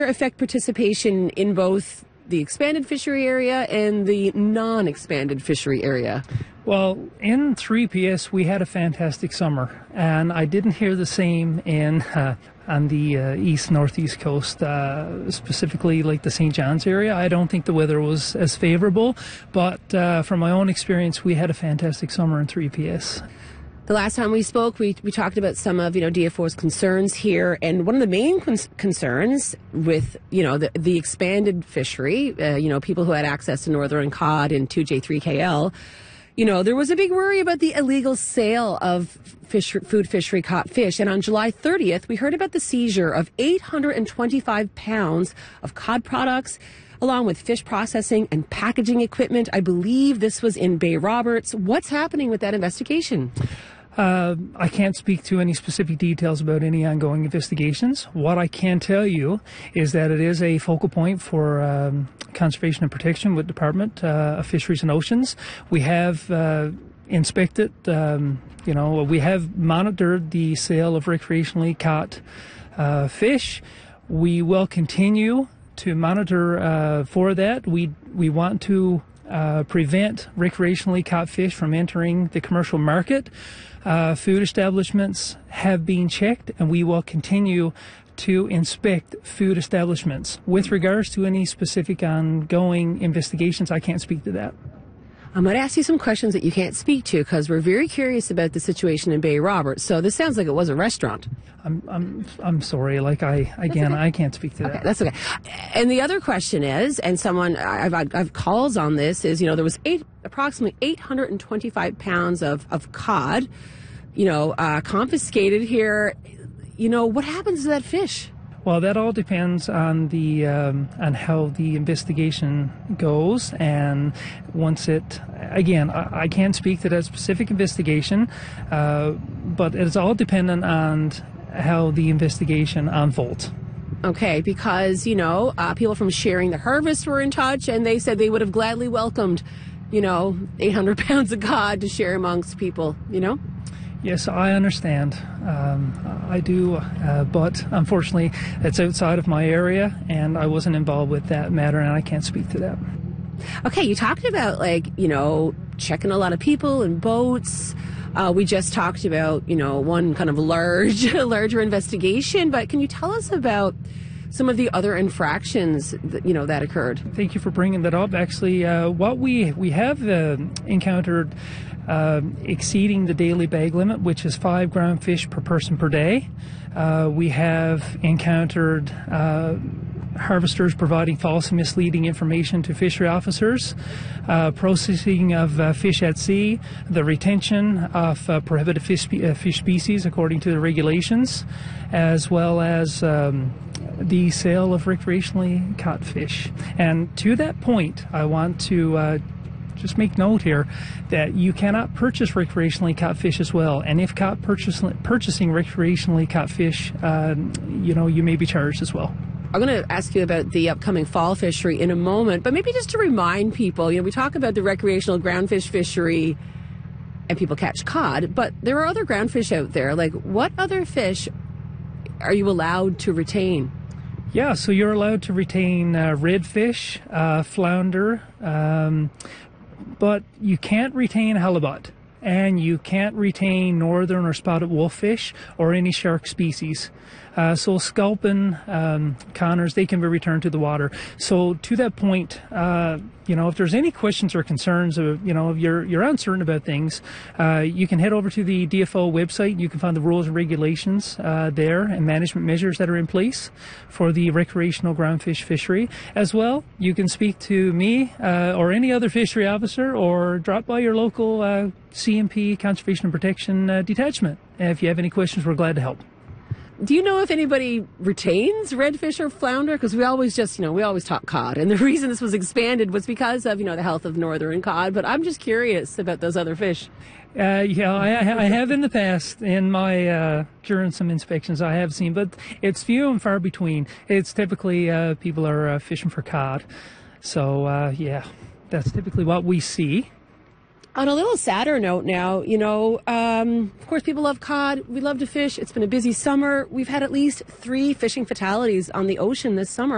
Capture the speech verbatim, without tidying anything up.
affect participation in both the expanded fishery area and the non-expanded fishery area? Well, in three P S we had a fantastic summer, and I didn't hear the same in uh, on the uh, east northeast coast, uh, specifically like the Saint John's area. I don't think the weather was as favorable, but uh, from my own experience, we had a fantastic summer in three P S. The last time we spoke, we, we talked about some of, you know, D F O's concerns here, and one of the main con- concerns with, you know, the, the expanded fishery, uh, you know, people who had access to northern cod and two J three K L, you know, there was a big worry about the illegal sale of fish, food fishery caught fish. And on July thirtieth, we heard about the seizure of eight hundred twenty-five pounds of cod products, along with fish processing and packaging equipment. I believe this was in Bay Roberts. What's happening with that investigation? Uh, I can't speak to any specific details about any ongoing investigations. What I can tell you is that it is a focal point for um, conservation and protection with Department uh, of Fisheries and Oceans. We have uh, inspected, um, you know, we have monitored the sale of recreationally caught uh, fish. We will continue to monitor uh, for that. We we want to uh, prevent recreationally caught fish from entering the commercial market. Uh, food establishments have been checked, and we will continue to inspect food establishments. With regards to any specific ongoing investigations, I can't speak to that. I'm going to ask you some questions that you can't speak to because we're very curious about the situation in Bay Roberts. So this sounds like it was a restaurant. I'm I'm I'm sorry. Like I again, okay. I can't speak to that. Okay, that's okay. And the other question is, and someone I've I've, I've calls on this is, you know, there was eight approximately eight hundred twenty-five pounds of of cod, you know, uh, confiscated here. You know, what happens to that fish? Well, that all depends on the um, on how the investigation goes, and once it, again, I, I can't speak to that specific investigation, uh, but it's all dependent on how the investigation unfolds. Okay, because, you know, uh, people from Sharing the Harvest were in touch, and they said they would have gladly welcomed, you know, eight hundred pounds of cod to share amongst people, you know? Yes, I understand. Um, I do, uh, but unfortunately, it's outside of my area, and I wasn't involved with that matter, and I can't speak to that. Okay, you talked about, like, you know, checking a lot of people and boats. Uh, we just talked about, you know, one kind of large, larger investigation, but can you tell us about some of the other infractions that, you know, that occurred? Thank you for bringing that up. Actually, uh, what we we have uh, encountered uh, exceeding the daily bag limit, which is five ground fish per person per day. Uh, we have encountered uh, harvesters providing false and misleading information to fishery officers, uh, processing of uh, fish at sea, the retention of uh, prohibited fish, spe- uh, fish species according to the regulations, as well as um, the sale of recreationally caught fish. And to that point, I want to uh, just make note here that you cannot purchase recreationally caught fish as well. And if caught purchase, purchasing recreationally caught fish, uh, you know, you may be charged as well. I'm going to ask you about the upcoming fall fishery in a moment, but maybe just to remind people, you know, we talk about the recreational groundfish fishery and people catch cod, but there are other groundfish out there. Like, what other fish are you allowed to retain? Yeah, so you're allowed to retain uh, redfish, uh, flounder, um, but you can't retain halibut, and you can't retain northern or spotted wolffish or any shark species. Uh, so sculpin, um, connors, they can be returned to the water. So to that point, uh, you know, if there's any questions or concerns, of, you know, if you're, you're uncertain about things, uh, you can head over to the D F O website. You can find the rules and regulations uh, there and management measures that are in place for the recreational groundfish fishery. As well, you can speak to me uh, or any other fishery officer, or drop by your local uh, C M P Conservation and Protection uh, detachment. And if you have any questions, we're glad to help. Do you know if anybody retains redfish or flounder? Because we always just, you know, we always talk cod. And the reason this was expanded was because of, you know, the health of northern cod. But I'm just curious about those other fish. Uh, yeah, I, I have in the past, in my, uh, during some inspections I have seen, but it's few and far between. It's typically, uh, people are uh, fishing for cod. So, uh, yeah, that's typically what we see. On a little sadder note now, you know, um, of course, people love cod. We love to fish. It's been a busy summer. We've had at least three fishing fatalities on the ocean this summer.